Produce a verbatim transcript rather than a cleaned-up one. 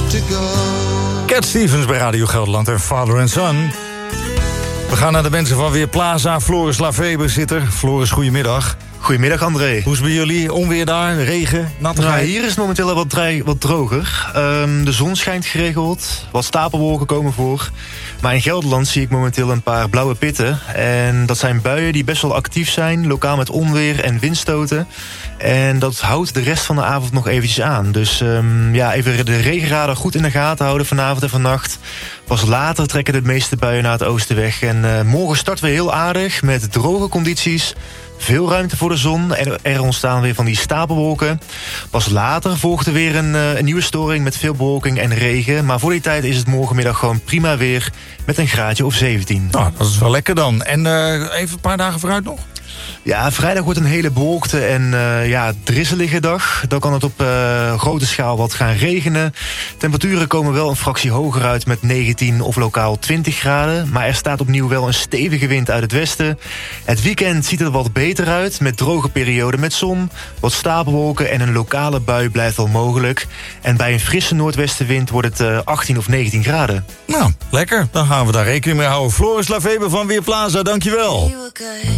to go. Cat Stevens bij Radio Gelderland en Father and Son. We gaan naar de mensen van Weerplaza. Floris Laveber zit er. Floris, goedemiddag. Goedemiddag, André. Hoe is het bij jullie? Onweer daar? Regen? Nattigheid? Nou, hier is het momenteel al wat, dry, wat droger. Um, de zon schijnt geregeld. Wat stapelwolken komen voor. Maar in Gelderland zie ik momenteel een paar blauwe pitten. En dat zijn buien die best wel actief zijn. Lokaal met onweer en windstoten. En dat houdt de rest van de avond nog eventjes aan. Dus um, ja, even de regenradar goed in de gaten houden vanavond en vannacht. Pas later trekken de meeste buien naar het oosten weg. En uh, morgen starten we heel aardig met droge condities. Veel ruimte voor de zon en er ontstaan weer van die stapelwolken. Pas later volgt er weer een, uh, een nieuwe storing met veel bewolking en regen. Maar voor die tijd is het morgenmiddag gewoon prima weer met een graadje of zeventien. Nou, dat is wel lekker dan. En uh, even een paar dagen vooruit nog? Ja, vrijdag wordt een hele bewolkte en uh, ja, drisselige dag. Dan kan het op uh, grote schaal wat gaan regenen. Temperaturen komen wel een fractie hoger uit met negentien of lokaal twintig graden. Maar er staat opnieuw wel een stevige wind uit het westen. Het weekend ziet er wat beter uit met droge perioden met zon. Wat stapelwolken en een lokale bui blijft wel mogelijk. En bij een frisse noordwestenwind wordt het uh, achttien of negentien graden. Nou, lekker. Dan gaan we daar rekening mee houden. Floris Laveber van Weerplaza, dankjewel. We were good.